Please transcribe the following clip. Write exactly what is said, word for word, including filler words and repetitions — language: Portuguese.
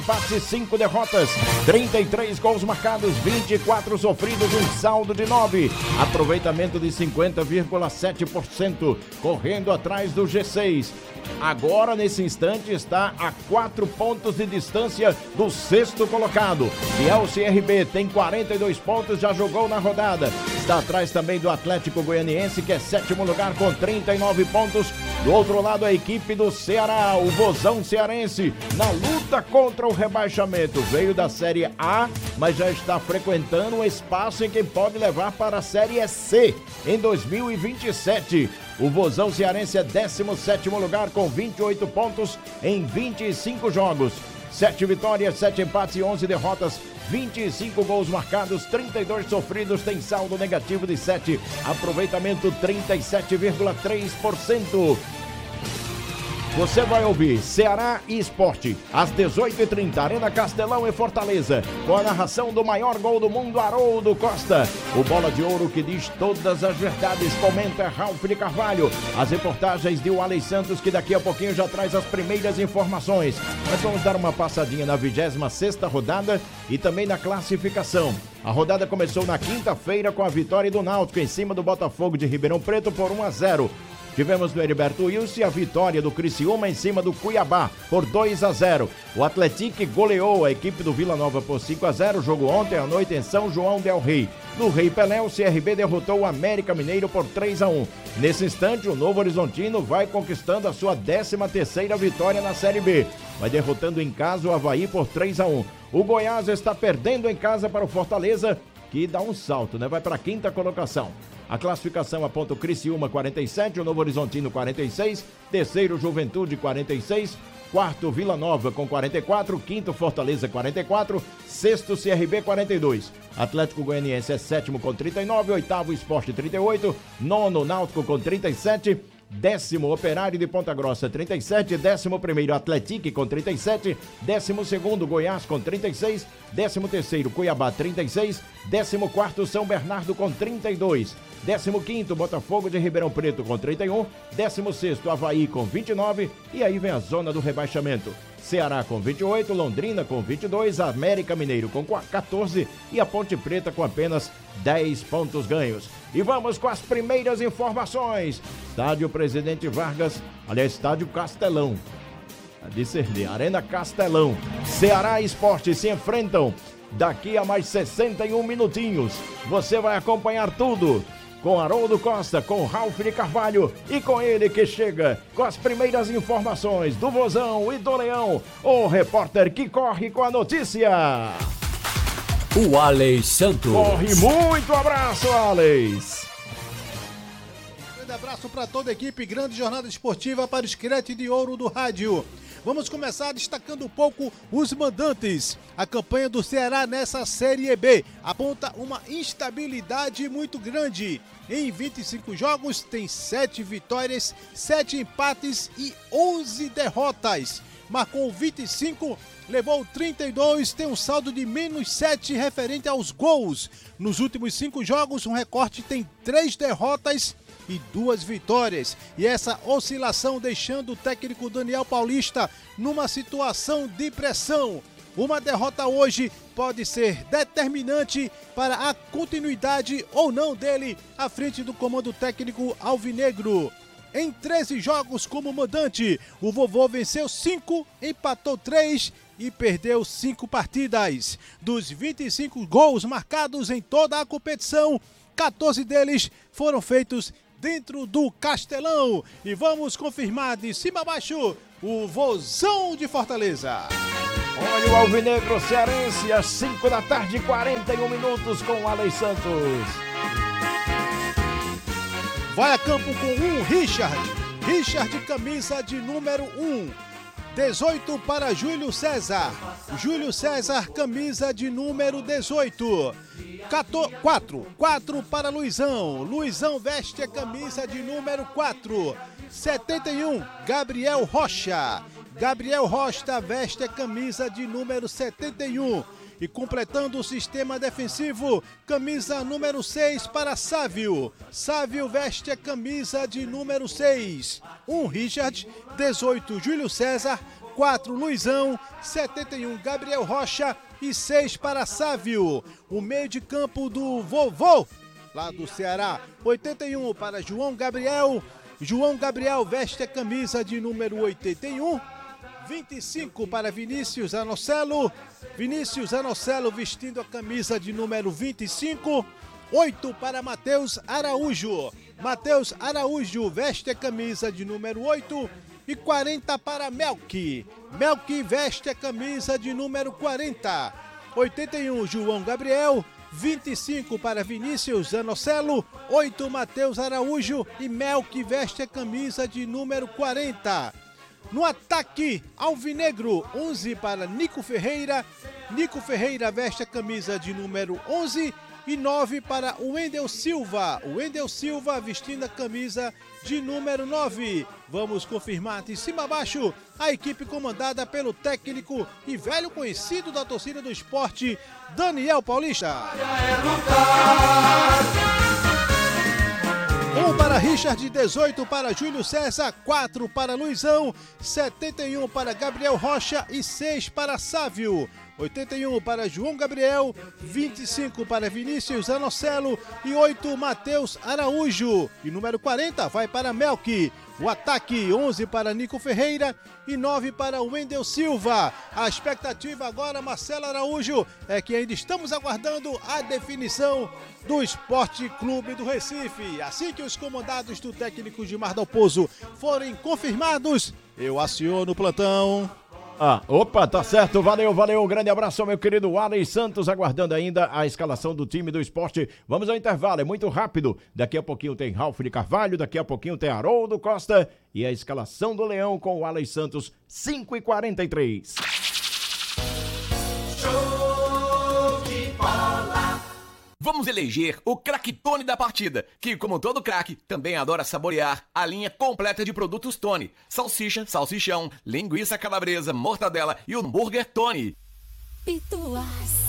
empates e cinco derrotas, trinta e três gols marcados, vinte e quatro sofridos, um saldo de nove, aproveitamento de cinquenta vírgula sete por cento, correndo atrás do G seis. Agora, nesse instante, está a quatro pontos de distância do sexto colocado. Fiel C R B tem quarenta e dois pontos, já jogou na rodada. Está atrás também do Atlético Goianiense, que é sétimo lugar com trinta e nove pontos. Do outro lado, a equipe do Ceará, o Vozão Cearense, na luta contra o rebaixamento. Veio da Série A, mas já está frequentando um espaço em que pode levar para a Série C em dois mil e vinte e sete. O Vozão Cearense é décimo sétimo lugar com vinte e oito pontos em vinte e cinco jogos. sete vitórias, sete empates e onze derrotas, vinte e cinco gols marcados, trinta e dois sofridos, tem saldo negativo de sete, aproveitamento trinta e sete vírgula três por cento. Você vai ouvir Ceará e Sport, às dezoito e trinta, Arena Castelão em Fortaleza, com a narração do maior gol do mundo, Haroldo Costa. O Bola de Ouro que diz todas as verdades, comenta Ralf de Carvalho. As reportagens de Walley Santos, que daqui a pouquinho já traz as primeiras informações. Nós vamos dar uma passadinha na vigésima sexta rodada e também na classificação. A rodada começou na quinta-feira com a vitória do Náutico em cima do Botafogo de Ribeirão Preto por um a zero. Tivemos no Heriberto Wilson a vitória do Criciúma em cima do Cuiabá por dois a zero. O Atlético goleou a equipe do Vila Nova por cinco a zero. Jogo ontem à noite em São João del Rei. No Rei Pelé, o C R B derrotou o América Mineiro por três a um. Nesse instante, o Novo Horizontino vai conquistando a sua décima terceira vitória na Série B. Vai derrotando em casa o Avaí por três a um. O Goiás está perdendo em casa para o Fortaleza, que dá um salto, né? Vai para a quinta colocação. A classificação aponta o Criciúma quarenta e sete, o Novo Horizontino quarenta e seis, terceiro Juventude quarenta e seis, quarto Vila Nova com quarenta e quatro, quinto Fortaleza quarenta e quatro, sexto C R B quarenta e dois. Atlético Goianiense é sétimo com trinta e nove, oitavo Sport trinta e oito, nono Náutico com trinta e sete, décimo Operário de Ponta Grossa trinta e sete, décimo primeiro Atlético com trinta e sete, décimo segundo Goiás com trinta e seis, décimo terceiro Cuiabá trinta e seis, décimo quarto São Bernardo com trinta e dois, décimo quinto Botafogo de Ribeirão Preto com trinta e um, décimo sexto Avaí com vinte e nove e aí vem a zona do rebaixamento. Ceará com vinte e oito, Londrina com vinte e dois, América Mineiro com quatorze e a Ponte Preta com apenas dez pontos ganhos. E vamos com as primeiras informações. Estádio Presidente Vargas, aliás, Estádio Castelão. A discernir, Arena Castelão. Ceará e Sport se enfrentam daqui a mais sessenta e um minutinhos. Você vai acompanhar tudo com Haroldo Costa, com Ralf de Carvalho e com ele que chega com as primeiras informações do Vozão e do Leão, o repórter que corre com a notícia. O Walley Santos. Corre muito, abraço, Alex. Grande abraço para toda a equipe, grande jornada esportiva para o Escrete de Ouro do Rádio. Vamos começar destacando um pouco os mandantes. A campanha do Ceará nessa Série B aponta uma instabilidade muito grande. Em vinte e cinco jogos tem sete vitórias, sete empates e onze derrotas. Marcou vinte e cinco, levou trinta e dois, tem um saldo de menos sete referente aos gols. Nos últimos cinco jogos, um recorte tem três derrotas e duas vitórias. E essa oscilação deixando o técnico Daniel Paulista numa situação de pressão. Uma derrota hoje pode ser determinante para a continuidade ou não dele à frente do comando técnico alvinegro. Em treze jogos como mandante, o Vovô venceu cinco, empatou três e perdeu cinco partidas. Dos vinte e cinco gols marcados em toda a competição, quatorze deles foram feitos dentro do Castelão. E vamos confirmar de cima a baixo o Vozão de Fortaleza. Olha o Alvinegro Cearense às cinco da tarde, quarenta e um minutos com o Walley Santos. Vai a campo com um Richard. Richard, camisa de número um. dezoito para Júlio César. Júlio César, camisa de número dezoito. quatro. quatro para Luizão. Luizão veste a camisa de número quatro. setenta e um, Gabriel Rocha. Gabriel Rocha veste a camisa de número setenta e um. E completando o sistema defensivo, camisa número seis para Sávio. Sávio veste a camisa de número seis. um Richard, dezoito Júlio César, quatro Luizão, setenta e um Gabriel Rocha e seis para Sávio. O meio de campo do vovô, lá do Ceará, oitenta e um para João Gabriel. João Gabriel veste a camisa de número oitenta e um. vinte e cinco para Vinícius Anocelo. Vinícius Anocelo vestindo a camisa de número vinte e cinco. oito para Matheus Araújo. Matheus Araújo veste a camisa de número oito. E quarenta para Melqui. Melqui veste a camisa de número quarenta. oitenta e um João Gabriel. vinte e cinco para Vinícius Anocelo. oito Matheus Araújo. E Melqui veste a camisa de número quarenta. No ataque, Alvinegro, onze para Nico Ferreira. Nico Ferreira veste a camisa de número onze. E nove para o Wendel Silva. O Wendel Silva vestindo a camisa de número nove. Vamos confirmar de cima a baixo a equipe comandada pelo técnico e velho conhecido da torcida do esporte, Daniel Paulista. um para Richard, dezoito para Júlio César, quatro para Luizão, setenta e um para Gabriel Rocha e seis para Sávio. oitenta e um para João Gabriel, vinte e cinco para Vinícius Anocelo e oito Matheus Araújo. E número quarenta vai para Melqui. O ataque, onze para Nico Ferreira e nove para Wendel Silva. A expectativa agora, Marcelo Araújo, é que ainda estamos aguardando a definição do Esporte Clube do Recife. Assim que os comandados do técnico Gilmar Dalpozo forem confirmados, eu aciono o plantão. Ah, opa, tá certo, valeu, valeu, um grande abraço ao meu querido Alex Santos, aguardando ainda a escalação do time do esporte. Vamos ao intervalo, é muito rápido, daqui a pouquinho tem Ralf de Carvalho, daqui a pouquinho tem Haroldo Costa e a escalação do Leão com o Alex Santos, cinco e quarenta e três. Show de bola! Vamos eleger o craque Tony da partida, que, como todo craque, também adora saborear a linha completa de produtos Tony. Salsicha, salsichão, linguiça calabresa, mortadela e hambúrguer Tony. Pituás.